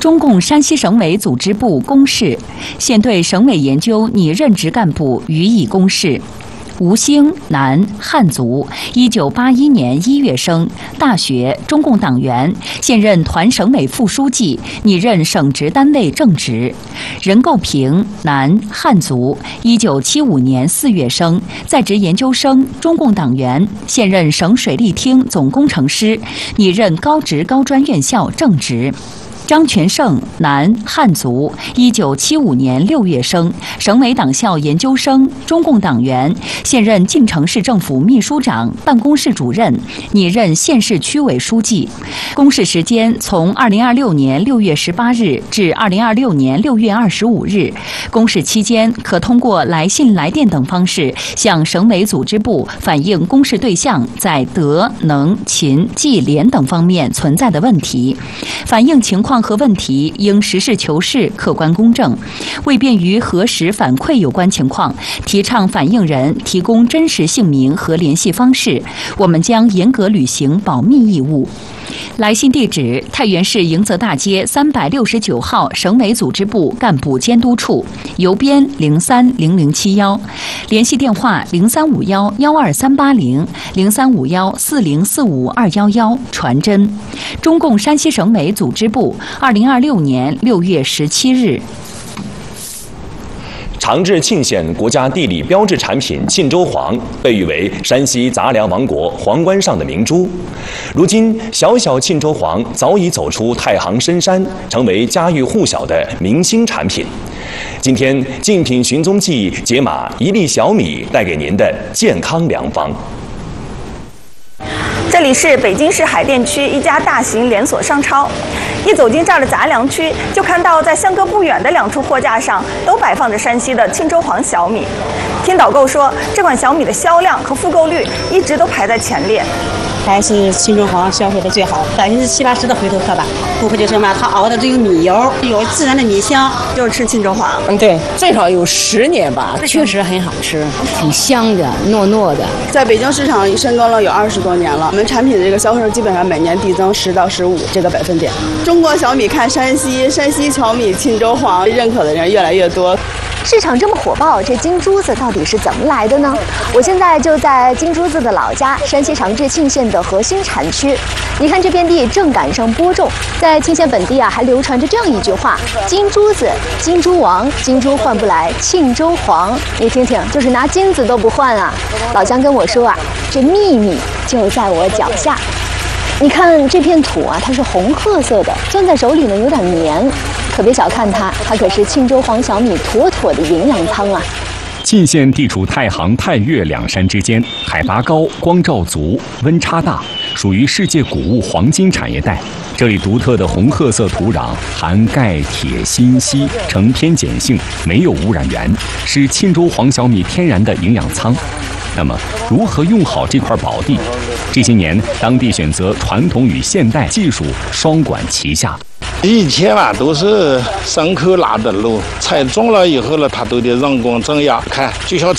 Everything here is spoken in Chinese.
中共山西省委组织部公示，现对省委研究拟任职干部予以公示。吴兴，男，汉族，1981年1月生，大学，中共党员，现任团省委副书记，拟任省直单位正职。任构平，男，汉族，1975年4月生，在职研究生，中共党员，现任省水利厅总工程师，拟任高职高专院校正职。张全胜，男，汉族，1975年6月生，省委党校研究生，中共党员，现任晋城市政府秘书长、办公室主任，拟任县市区委书记。公示时间从2026年6月18日至2026年6月25日。公示期间可通过来信、来电等方式向省委组织部反映公示对象在德、能、勤、计、廉等方面存在的问题，反映情况和问题应实事求是、客观公正。为便于核实反馈有关情况，提倡反映人提供真实姓名和联系方式，我们将严格履行保密义务。来信地址：太原市迎泽大街369号省委组织部干部监督处，邮编030071，联系电话0351-12380，0351-4045-211，传真。中共山西省委组织部，2026年6月17日。 长治沁县国家地理标志产品沁州黄被誉为山西杂粮王国皇冠上的明珠。如今，小小沁州黄早已走出太行深山，成为家喻户晓的明星产品。今天，竞品寻踪记解码1粒小米带给您的健康良方。 这里是北京市海淀区一家大型连锁商超。一走进这儿的杂粮区，就看到在相隔不远的2处货架上都摆放着山西的沁州黄小米。听导购说，这款小米的销量和复购率一直都排在前列。 还是沁州黄销售的最好，70%-80%的回头客吧。顾客就说嘛，它熬的只有米油，有自然的米香， 就是吃沁州黄。 对，最少有10年吧。 确实很好吃，挺香的，糯糯的。 在北京市场深耕了有20多年了，我们产品的这个销售基本上每年递增10到15这个百分点。中国小米看山西，山西小米沁州黄认可的人越来越多。 市场这么火爆，这金珠子到底是怎么来的呢？我现在就在金珠子的老家山西长治沁县的核心产区。你看这片地正赶上播种，在沁县本地还流传着这样一句话：金珠子、金珠王、金珠换不来沁州黄。你听听，就是拿金子都不换啊！老乡跟我说这秘密就在我脚下。你看这片土它是红褐色的，攥在手里呢有点黏。可别小看它可是沁州黄小米妥妥的营养仓啊！ 沁县地处太行、太岳2山之间，海拔高，光照足，温差大，属于世界谷物黄金产业带。这里独特的红褐色土壤含钙、铁、锌、硒，呈偏碱性，没有污染源，是沁州黄小米天然的营养仓。那么，如何用好这块宝地？这些年，当地选择传统与现代技术双管齐下。 以前都是牲口拉的路，菜种了以后它都得人工增压，看就像